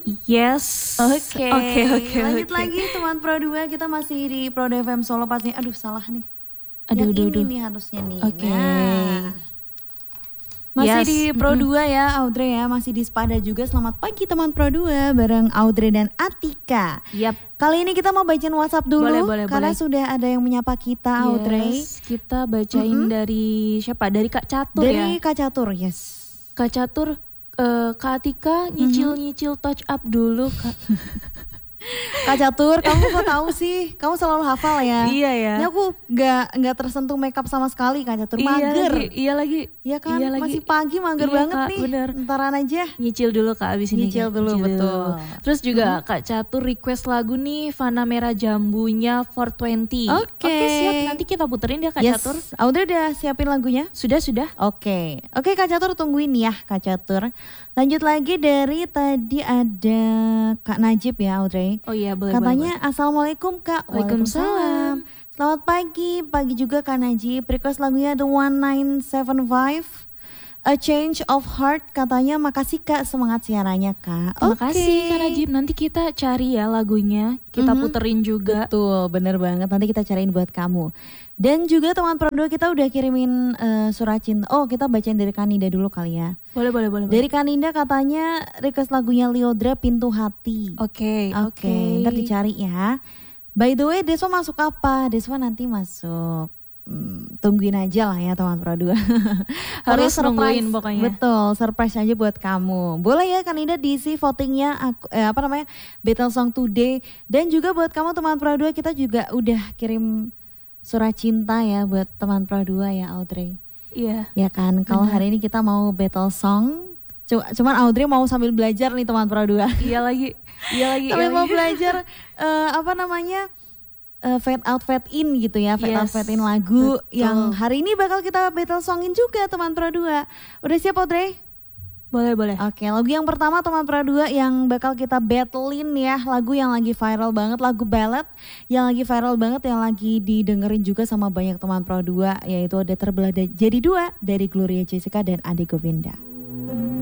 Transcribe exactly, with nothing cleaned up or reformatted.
Yes. Oke, Oke, oke, lanjut oke. lagi teman Pro dua, kita masih di Pro F M Solo pasti. Aduh salah nih. Aduh, Yang aduh, ini aduh. nih harusnya nih. Oke. Nah. Masih Yes, di Pro mm-mm. dua ya Audrey ya, masih di Spada juga. Selamat pagi teman Pro dua bareng Audrey dan Atika. Yap. Kali ini kita mau bacain WhatsApp dulu Boleh, boleh, karena boleh. sudah ada yang menyapa kita Audrey. Yes, kita bacain Mm-mm. dari siapa? Dari Kak Catur Dari ya. Kak Catur, yes. Kak Catur, eh, Kak Atika nyicil-nyicil touch up dulu Kak. Kak Catur, kamu kok tahu sih? Kamu selalu hafal ya? Iya ya. Ini aku nggak nggak tersentuh makeup sama sekali Kak Catur, Iya mager. lagi, iya lagi. Iya kan, Iya lagi. masih pagi mager Iya, banget Kak, nih. bener. Ntaran aja. Nyicil dulu Kak abis ini. Nyicil Kak. dulu, betul. Terus juga Kak Catur request lagu nih Fana Merah Jambunya four twenty. Oke. Oke siap, nanti kita puterin ya Kak Yes, Catur. Audrey udah siapin lagunya? Sudah, sudah. Oke, oke Kak Catur tungguin ya Kak Catur. Lanjut lagi dari tadi ada Kak Najib ya Audrey. Oh iya boleh. Katanya boleh, Assalamualaikum Kak. Waalaikumsalam. Selamat pagi, pagi juga Kak Najib. Request lagunya The one nine seven five A Change of Heart. Katanya makasih Kak, semangat siarannya Kak. Terima Oke. kasih Kak Najib. Nanti kita cari ya lagunya. Kita Mhm. puterin juga. Betul, bener banget. Nanti kita cariin buat kamu. Dan juga teman Pro dua kita udah kirimin eh, surat cinta. Oh, kita bacain dari Kaninda dulu kali ya. Boleh, boleh, boleh. boleh. Dari Kaninda katanya request lagunya Liodra Pintu Hati. Oke, Oke, oke. ntar dicari ya. By the way, Deswa masuk apa? Deswa nanti masuk. Hmm, tungguin aja lah ya teman Pro dua. Harus Pokoknya nungguin pokoknya. Betul, surprise aja buat kamu. Boleh ya Kaninda diisi votingnya aku, eh, apa namanya Battle Song Today. Dan juga buat kamu teman Pro dua kita juga udah kirim surat cinta ya buat teman Pro dua ya Audrey. Iya. Ya kan, kalau Benar. hari ini kita mau battle song. Cu- Cuman Audrey mau sambil belajar nih teman Pro dua. Iya lagi. Iya lagi. Sambil iya mau lagi. belajar eh, apa namanya eh, fade out fade in gitu ya, fade out Yes, fade in lagu betul. yang hari ini bakal kita battle songin juga teman Pro dua. Udah siap Audrey? Boleh, boleh. Oke, lagu yang pertama teman Pro dua yang bakal kita battlein ya, lagu yang lagi viral banget, lagu ballad yang lagi viral banget, yang lagi didengerin juga sama banyak teman Pro dua, yaitu ada Terbelah Da- Jadi Dua dari Gloria Jessica dan Ade Govinda.